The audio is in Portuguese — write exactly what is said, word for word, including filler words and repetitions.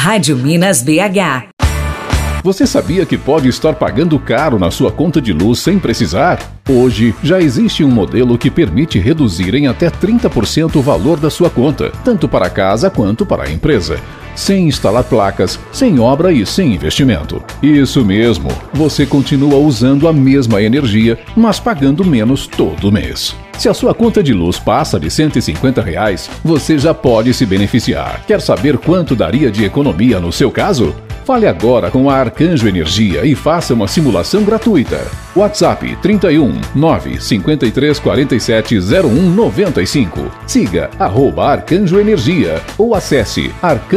Rádio Minas B H. Você sabia que pode estar pagando caro na sua conta de luz sem precisar? Hoje, já existe um modelo que permite reduzir em até trinta por cento o valor da sua conta, tanto para a casa quanto para a empresa, sem instalar placas, sem obra e sem investimento. Isso mesmo, você continua usando a mesma energia, mas pagando menos todo mês. Se a sua conta de luz passa de cento e cinquenta reais, você já pode se beneficiar. Quer saber quanto daria de economia no seu caso? Fale agora com a Arcanjo Energia e faça uma simulação gratuita. WhatsApp trinta e um, nove, cinquenta e três, quarenta e sete, zero um, noventa e cinco. Siga arroba Arcanjo Energia ou acesse arcanjo